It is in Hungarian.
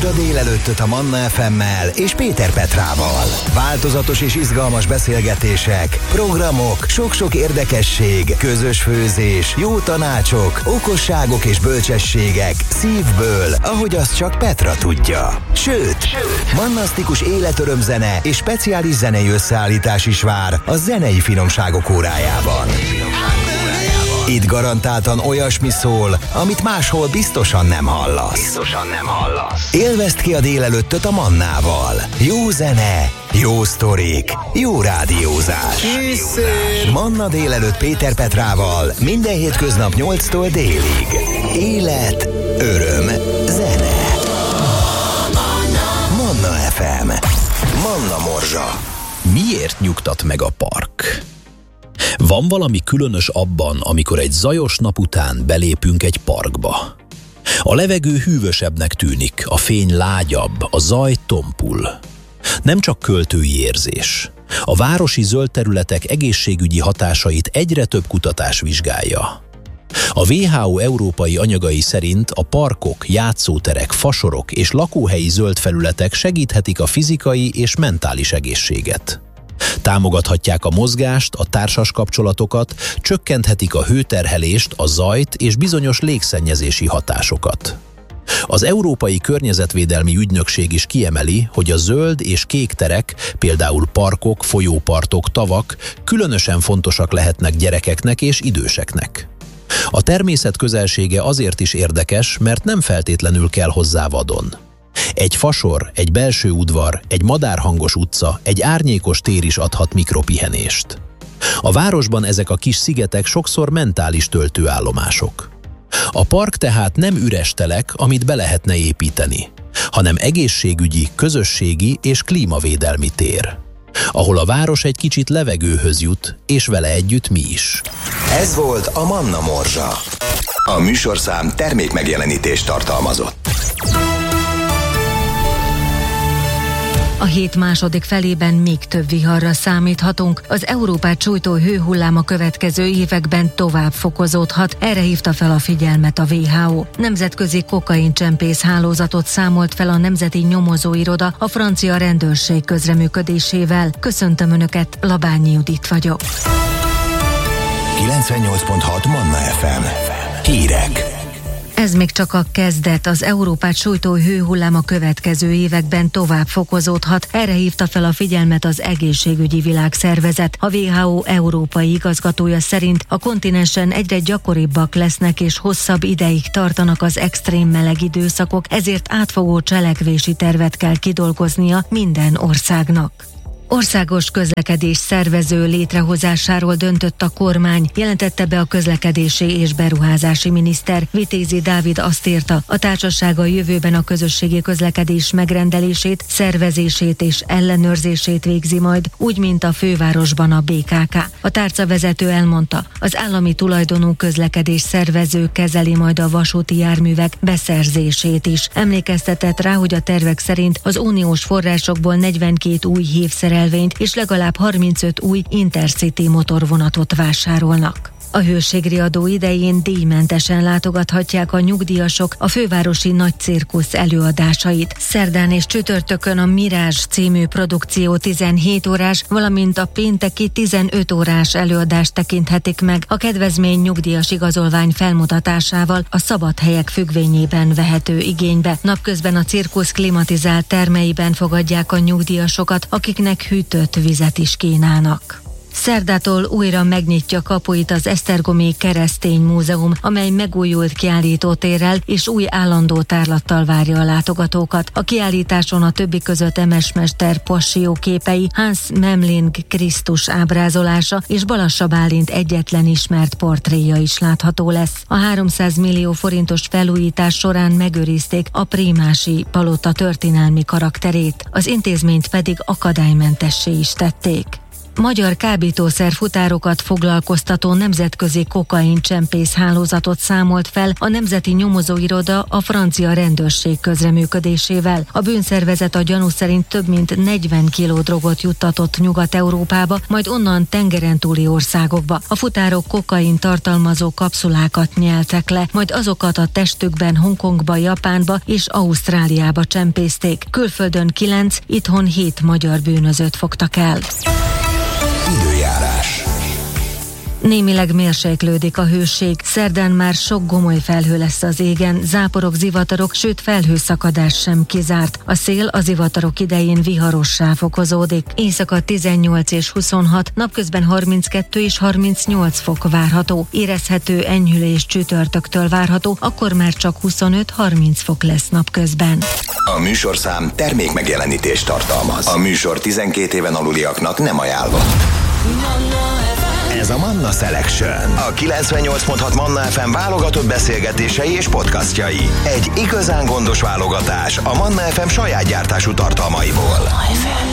a délelőttöt a Manna FM-mel és Péter Petrával. Változatos és izgalmas beszélgetések, programok, sok-sok érdekesség, közös főzés, jó tanácsok, okosságok és bölcsességek szívből, ahogy azt csak Petra tudja. Sőt, mannasztikus életörömzene és speciális zenei összeállítás is vár a zenei finomságok órájában. Itt garantáltan olyasmi szól, amit máshol biztosan nem hallasz. Élvezd ki a délelőttöt a Mannával. Jó zene, jó sztorik, jó rádiózás. Készül! Manna délelőtt Péter Petrával minden hétköznap 8-tól délig. Élet, öröm, zene. Manna FM. Manna Morzsa. Miért nyugtat meg a park? Van valami különös abban, amikor egy zajos nap után belépünk egy parkba. A levegő hűvösebbnek tűnik, a fény lágyabb, a zaj tompul. Nem csak költői érzés. A városi zöld területek egészségügyi hatásait egyre több kutatás vizsgálja. A WHO európai anyagai szerint a parkok, játszóterek, fasorok és lakóhelyi zöld felületek segíthetik a fizikai és mentális egészséget. Támogathatják a mozgást, a társas kapcsolatokat, csökkenthetik a hőterhelést, a zajt és bizonyos légszennyezési hatásokat. Az Európai Környezetvédelmi Ügynökség is kiemeli, hogy a zöld és kék terek, például parkok, folyópartok, tavak különösen fontosak lehetnek gyerekeknek és időseknek. A természet közelsége azért is érdekes, mert nem feltétlenül kell hozzá vadon. Egy fasor, egy belső udvar, egy madárhangos utca, egy árnyékos tér is adhat mikropihenést. A városban ezek a kis szigetek sokszor mentális töltőállomások. A park tehát nem üres telek, amit be lehetne építeni, hanem egészségügyi, közösségi és klímavédelmi tér, ahol a város egy kicsit levegőhöz jut, és vele együtt mi is. Ez volt a Manna Morzsa. A műsorszám termékmegjelenítést tartalmazott. A hét második felében még több viharra számíthatunk. Az Európát sújtó hőhullám a következő években tovább fokozódhat. Erre hívta fel a figyelmet a WHO. Nemzetközi kokaincsempész hálózatot számolt fel a Nemzeti Nyomozóiroda a francia rendőrség közreműködésével. Köszöntöm Önöket, Labányi Judit vagyok. 98.6 Manna FM. Hírek. Ez még csak a kezdet, az Európát sújtó hőhullám a következő években tovább fokozódhat. Erre hívta fel a figyelmet az Egészségügyi Világszervezet. A WHO európai igazgatója szerint a kontinensen egyre gyakoribbak lesznek és hosszabb ideig tartanak az extrém meleg időszakok, ezért átfogó cselekvési tervet kell kidolgoznia minden országnak. Országos közlekedés szervező létrehozásáról döntött a kormány, jelentette be a közlekedési és beruházási miniszter. Vitézi Dávid azt írta, a társaság a jövőben a közösségi közlekedés megrendelését, szervezését és ellenőrzését végzi majd, úgy, mint a fővárosban a BKK. A tárcavezető elmondta, az állami tulajdonú közlekedés szervező kezeli majd a vasúti járművek beszerzését is. Emlékeztetett rá, hogy a tervek szerint az uniós forrásokból 42 új hívszerelvényt és legalább 35 új Intercity motorvonatot vásárolnak. A hőségriadó idején díjmentesen látogathatják a nyugdíjasok a fővárosi nagy cirkusz előadásait. Szerdán és csütörtökön a Mirázs című produkció 17 órás, valamint a pénteki 15 órás előadást tekinthetik meg. A kedvezmény nyugdíjas igazolvány felmutatásával a szabadhelyek függvényében vehető igénybe. Napközben a cirkusz klimatizált termeiben fogadják a nyugdíjasokat, akiknek hűtött vizet is kínálnak. Szerdától újra megnyitja kapuit az Esztergomi Keresztény Múzeum, amely megújult kiállítótérrel és új állandó tárlattal várja a látogatókat. A kiállításon a többi között temesmester passióképei, Hans Memling Krisztus ábrázolása és Balassa Bálint egyetlen ismert portréja is látható lesz. A 300 millió forintos felújítás során megőrizték a Prímási palota történelmi karakterét, az intézményt pedig akadálymentessé is tették. Magyar kábítószerfutárokat foglalkoztató nemzetközi kokaincsempész hálózatot számolt fel a Nemzeti Nyomozóiroda a francia rendőrség közreműködésével. A bűnszervezet a gyanú szerint több mint 40 kiló drogot juttatott Nyugat-Európába, majd onnan tengeren túli országokba. A futárok kokain tartalmazó kapszulákat nyeltek le, majd azokat a testükben Hongkongba, Japánba és Ausztráliába csempészték. Külföldön 9, itthon 7 magyar bűnözőt fogtak el. Időjárás. Némileg mérséklődik a hőség, szerdán már sok gomoly felhő lesz az égen, záporok, zivatarok, sőt felhőszakadás sem kizárt. A szél a zivatarok idején viharossá fokozódik. Éjszaka 18 és 26, napközben 32 és 38 fok várható. Érezhető enyhülés csütörtöktől várható, akkor már csak 25-30 fok lesz napközben. A műsorszám termékmegjelenítést tartalmaz. A műsor 12 éven aluliaknak nem ajánlott. Ez a Manna Selection, a 98.6 Manna FM válogatott beszélgetései és podcastjai. Egy igazán gondos válogatás a Manna FM saját gyártású tartalmaiból.